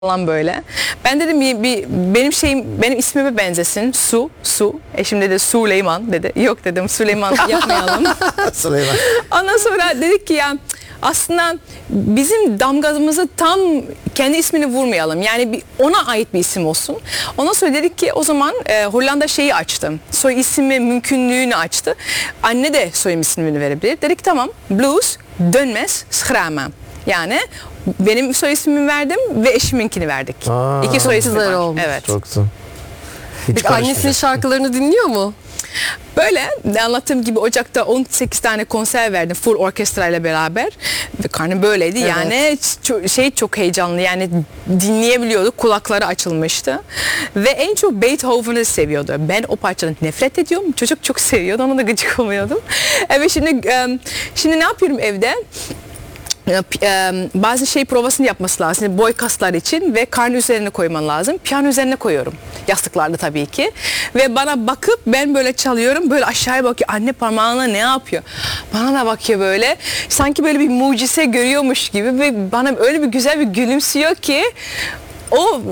falan böyle. Ben dedim benim ismime benzesin. Su. Eşim dedi Süleyman dedi. Yok dedim, Süleyman yapmayalım. Süleyman. Ondan sonra dedik ki ya aslında bizim damgamızı tam kendi ismini vurmayalım. Yani ona ait bir isim olsun. Ondan sonra dedik ki o zaman Hollanda şeyi açtı. Soy ismi mümkünlüğünü açtı. Anne de soy ismini verebilir. Dedik tamam. Blues dönmez Schrama. Yani benim soy ismimi verdim ve eşiminkini verdik. İki soy ismi var. Olmuş. Evet. Çok güzel. Peki annesinin şarkılarını dinliyor mu? Böyle anlattığım gibi Ocak'ta 18 tane konser verdim full orkestra ile beraber ve karnım böyleydi. Evet. Yani çok heyecanlı, yani dinleyebiliyorduk, kulakları açılmıştı ve en çok Beethoven'ı seviyordu. Ben o parçadan nefret ediyorum, çocuk çok seviyordu, ona da gıcık oluyordum. Evet, şimdi ne yapıyorum evde? Bazı provasını yapması lazım. Boy kaslar için ve karnı üzerine koyman lazım. Piyano üzerine koyuyorum. Yastıklarda tabii ki. Ve bana bakıp ben böyle çalıyorum. Böyle aşağıya bakıyor. Anne parmağına ne yapıyor? Bana da bakıyor böyle. Sanki böyle bir mucize görüyormuş gibi ve bana öyle bir güzel bir gülümsüyor ki o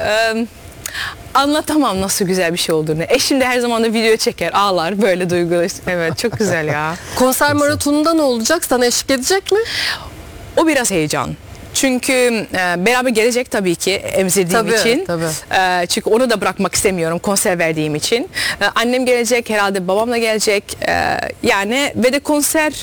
anlatamam nasıl güzel bir şey olduğunu. Eşim de her zaman da video çeker, ağlar böyle duygulu. Evet, çok güzel ya. Konser maratonunda ne olacak? Sana eşlik edecek mi? O biraz heyecan. Çünkü beraber gelecek tabii ki emzirdiğim için. Tabii. Çünkü onu da bırakmak istemiyorum konser verdiğim için. Annem gelecek, herhalde babam da gelecek. Yani ve de konser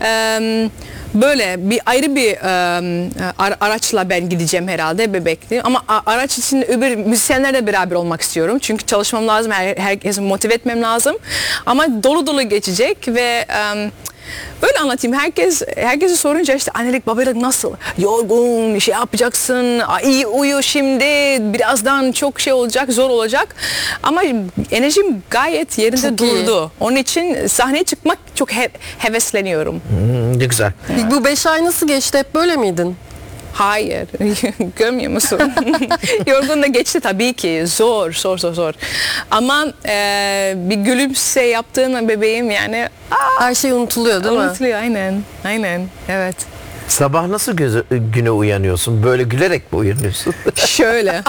böyle ayrı bir araçla ben gideceğim herhalde, bebekli. Ama araç için öbür müzisyenlerle beraber olmak istiyorum. Çünkü çalışmam lazım, herkesi motive etmem lazım. Ama dolu dolu geçecek ve böyle anlatayım. Herkese sorunca işte annelik babalık nasıl? Yorgun, şey yapacaksın, iyi uyu şimdi, birazdan çok olacak, zor olacak. Ama enerjim gayet yerinde çok durdu. İyi. Onun için sahneye çıkmak çok hevesleniyorum. Ne güzel. Bu 5 ay nasıl geçti? Hep böyle miydin? Hayır. Görmüyor musun? Yorgun da geçti tabii ki. Zor. Ama bir gülümse yaptığın bebeğim yani Her şey unutuluyor değil mi? unutuluyor. Aynen. Evet. Sabah nasıl güne uyanıyorsun? Böyle gülerek mi uyanıyorsun? Şöyle.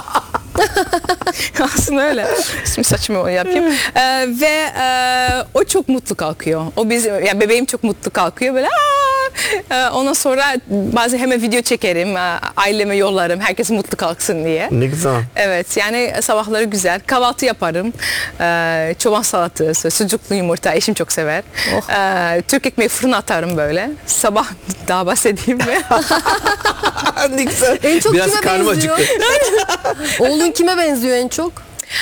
Aslında öyle. Şimdi saçımı yapayım. Ve o çok mutlu kalkıyor. Yani bebeğim çok mutlu kalkıyor böyle. Ondan sonra bazen hemen video çekerim, aileme yollarım, herkes mutlu kalksın diye. Ne güzel. Evet, yani sabahları güzel. Kahvaltı yaparım. Çoban salatası, sucuklu yumurta, eşim çok sever. Türk ekmeği fırına atarım böyle. Sabah daha bahsedeyim mi? Ne güzel. En çok Biraz kime karnım benziyor? acıktı. Oğlun kime benziyor en çok?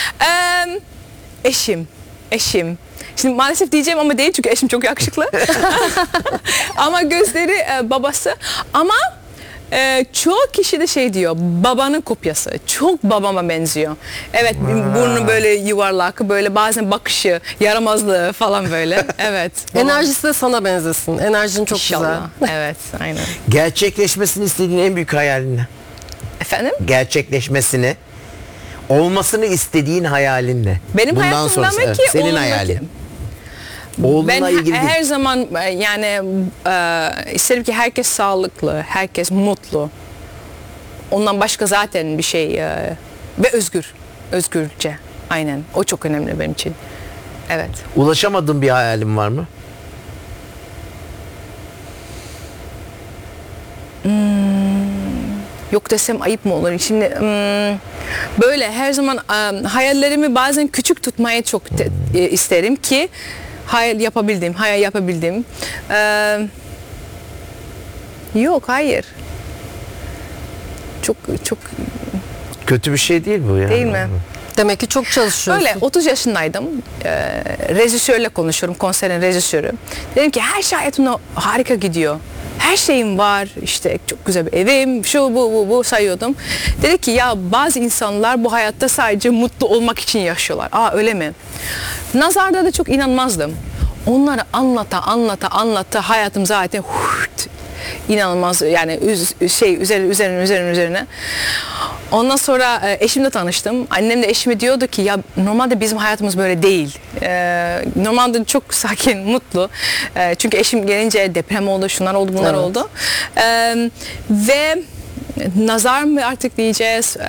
Eşim. Şimdi maalesef diyeceğim ama değil çünkü eşim çok yakışıklı. Ama gözleri babası. Ama çoğu kişi de diyor, babanın kopyası. Çok babama benziyor. Evet, burnu böyle yuvarlak, böyle bazen bakışı, yaramazlığı falan böyle. Evet. Enerjisi de sana benzesin. Enerjin çok İnşallah. Evet, aynen. Gerçekleşmesini istediğin en büyük hayalin ne? Efendim? Gerçekleşmesini, olmasını istediğin hayalin ne? Benim Bundan hayatımda sonrası, mı evet, ki senin oğlumdaki? hayalin. Oğlunla Ben ilgili her değil. zaman yani isterim ki herkes sağlıklı, herkes mutlu. Ondan başka zaten bir şey ve özgürce. Aynen. O çok önemli benim için. Evet. Ulaşamadığın bir hayalin var mı? Yok desem ayıp mı olur? Şimdi böyle her zaman hayallerimi bazen küçük tutmaya çok isterim ki hayal yapabildim. Yok, hayır. Çok Kötü bir şey değil bu ya. değil mi? Demek ki çok çalışıyorsun. Öyle 30 yaşındaydım. Rejisörle konuşuyorum, konserin rejisörü. Dedim ki her şey hayatımda harika gidiyor. Her şeyim var, işte çok güzel bir evim, şu bu sayıyordum. Dedi ki ya bazı insanlar bu hayatta sadece mutlu olmak için yaşıyorlar. Öyle mi? Nazarda da çok inanmazdım. Onları anlata hayatım zaten inanılmaz yani üzerine. Ondan sonra eşimle tanıştım. Annem de eşime diyordu ki ya normalde bizim hayatımız böyle değil. Normalde çok sakin, mutlu. Çünkü eşim gelince deprem oldu, şunlar oldu, bunlar oldu. Ve nazar mı artık diyeceğiz,